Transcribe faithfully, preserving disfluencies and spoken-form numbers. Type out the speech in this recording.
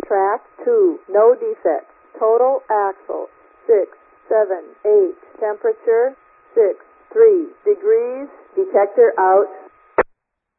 Track two, no defects. Total axle, six, seven, eight. Temperature, six, three degrees. Detector out.